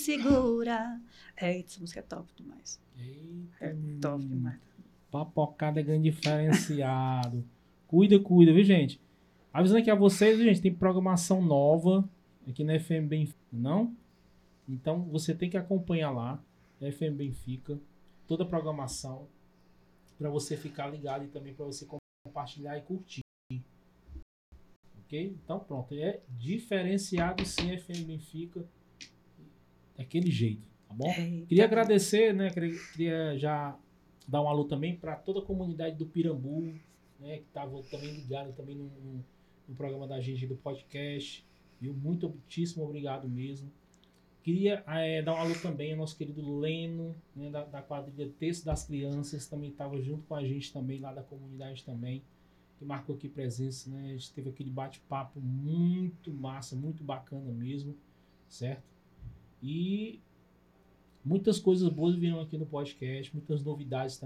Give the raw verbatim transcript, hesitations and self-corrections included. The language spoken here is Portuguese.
segura. É, essa música é top demais. Eita, É top demais. papocada é grande diferenciado. Cuida, cuida, viu, gente? Avisando aqui a vocês, viu, gente, tem programação nova aqui na F M Benfica, não? Então, você tem que acompanhar lá, F M Benfica, toda a programação, para você ficar ligado e também para você compartilhar e curtir. Ok? Então, pronto. É diferenciado sim, F M Benfica, daquele jeito, tá bom? Eita. Queria agradecer, né? Queria, queria já dar um alô também para toda a comunidade do Pirambu, né? Que estava também ligado também no, no, no programa da gente do podcast. Viu? Muito, muitíssimo obrigado mesmo. Queria é, dar um alô também ao nosso querido Leno, né, da, da quadrilha Texto das Crianças, também estava junto com a gente também, lá da comunidade também, que marcou aqui presença, né? A gente teve aquele bate-papo muito massa, muito bacana mesmo, certo? E muitas coisas boas viram aqui no podcast, muitas novidades também.